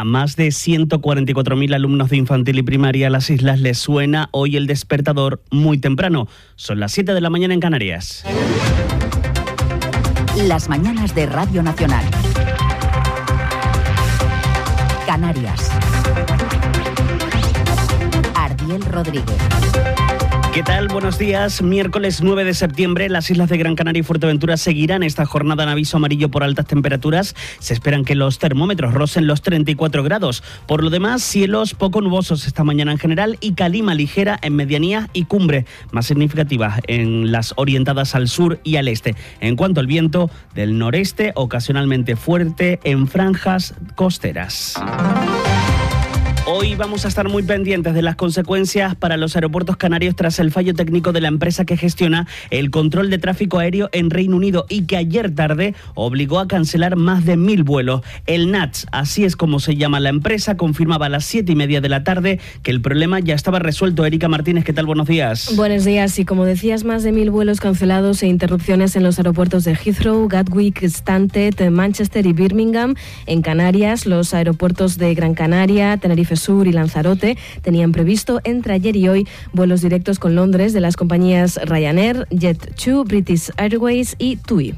A más de 144.000 alumnos de infantil y primaria Las Islas les suena hoy el despertador muy temprano. Son las 7 de la mañana en Canarias. Las mañanas de Radio Nacional. Canarias. Ardiel Rodríguez. ¿Qué tal? Buenos días. Miércoles 9 de septiembre, las islas de Gran Canaria y Fuerteventura seguirán esta jornada en aviso amarillo por altas temperaturas. Se esperan que los termómetros rocen los 34 grados. Por lo demás, cielos poco nubosos esta mañana en general y calima ligera en medianías y cumbre, más significativas en las orientadas al sur y al este. En cuanto al viento, del noreste, ocasionalmente fuerte en franjas costeras. Hoy vamos a estar muy pendientes de las consecuencias para los aeropuertos canarios tras el fallo técnico de la empresa que gestiona el control de tráfico aéreo en Reino Unido y que ayer tarde obligó a cancelar más de 1.000 vuelos. El NATS, así es como se llama la empresa, confirmaba a las 7:30 de la tarde que el problema ya estaba resuelto. Erika Martínez, ¿qué tal? Buenos días. Buenos días. Y como decías, más de 1.000 vuelos cancelados e interrupciones en los aeropuertos de Heathrow, Gatwick, Stansted, Manchester y Birmingham. En Canarias, los aeropuertos de Gran Canaria, Tenerife Sur y Lanzarote tenían previsto entre ayer y hoy vuelos directos con Londres de las compañías Ryanair, Jet2, British Airways y TUI.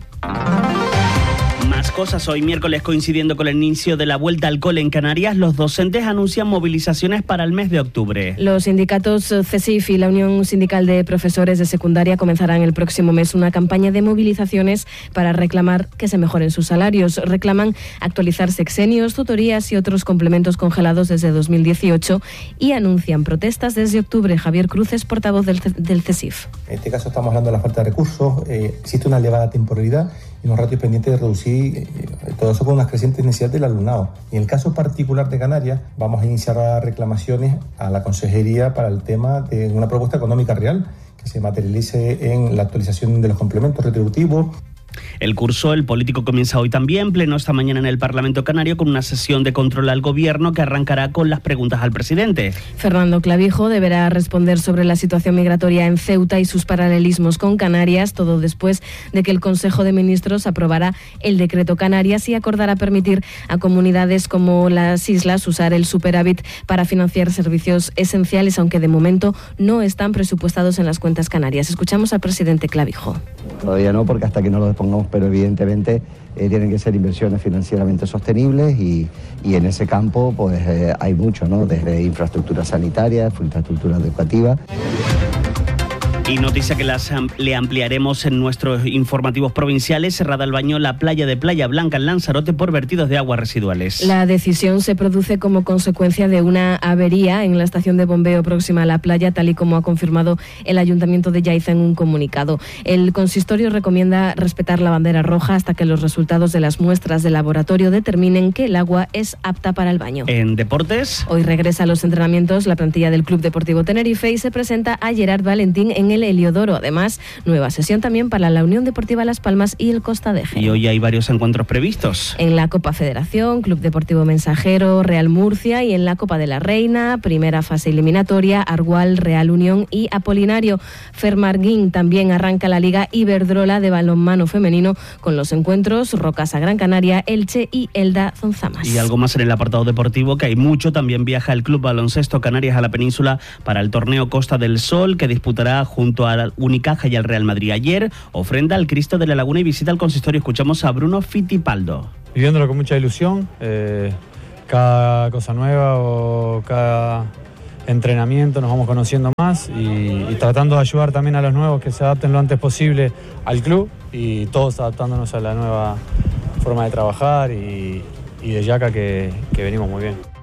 Más cosas hoy miércoles, coincidiendo con el inicio de la vuelta al cole en Canarias, los docentes anuncian movilizaciones para el mes de octubre. Los sindicatos CESIF y la Unión Sindical de Profesores de Secundaria comenzarán el próximo mes una campaña de movilizaciones para reclamar que se mejoren sus salarios. Reclaman actualizar sexenios, tutorías y otros complementos congelados desde 2018 y anuncian protestas desde octubre. Javier Cruz es portavoz del CESIF. En este caso estamos hablando de la falta de recursos, existe una elevada temporalidad y unos ratios pendientes de reducir todo eso con unas crecientes necesidades del alumnado. En el caso particular de Canarias, vamos a iniciar reclamaciones a la Consejería para el tema de una propuesta económica real que se materialice en la actualización de los complementos retributivos. El curso El Político comienza hoy también, pleno esta mañana en el Parlamento Canario con una sesión de control al Gobierno que arrancará con las preguntas al presidente. Fernando Clavijo deberá responder sobre la situación migratoria en Ceuta y sus paralelismos con Canarias, todo después de que el Consejo de Ministros aprobara el decreto Canarias y acordara permitir a comunidades como las islas usar el superávit para financiar servicios esenciales, aunque de momento no están presupuestados en las cuentas canarias. Escuchamos al presidente Clavijo. Todavía no, porque hasta que no lo pongamos, pero evidentemente tienen que ser inversiones financieramente sostenibles y en ese campo pues hay mucho, ¿no? Desde infraestructura sanitaria, infraestructura educativa. Y noticia que le ampliaremos en nuestros informativos provinciales. Cerrada el baño la playa de Playa Blanca en Lanzarote por vertidos de aguas residuales. La decisión se produce como consecuencia de una avería en la estación de bombeo próxima a la playa, tal y como ha confirmado el Ayuntamiento de Yaiza en un comunicado. El consistorio recomienda respetar la bandera roja hasta que los resultados de las muestras de laboratorio determinen que el agua es apta para el baño. En deportes, hoy regresa a los entrenamientos la plantilla del Club Deportivo Tenerife y se presenta a Gerard Valentín en el Heliodoro. Además, nueva sesión también para la Unión Deportiva Las Palmas y el Costa de Gel. Y hoy hay varios encuentros previstos. En la Copa Federación, Club Deportivo Mensajero, Real Murcia, y en la Copa de la Reina, primera fase eliminatoria, Argual, Real Unión y Apolinario. Fermarguín también arranca la Liga Iberdrola de balonmano femenino con los encuentros Rocasa Gran Canaria, Elche y Elda Zonzamas. Y algo más en el apartado deportivo, que hay mucho. También viaja el Club Baloncesto Canarias a la península para el torneo Costa del Sol, que disputará junto al Unicaja y al Real Madrid. Ayer ofrenda al Cristo de la Laguna y visita al consistorio. Escuchamos a Bruno Fittipaldo. Viviéndolo con mucha ilusión, cada cosa nueva o cada entrenamiento nos vamos conociendo más y tratando de ayudar también a los nuevos que se adapten lo antes posible al club y todos adaptándonos a la nueva forma de trabajar y de Yaca que venimos muy bien.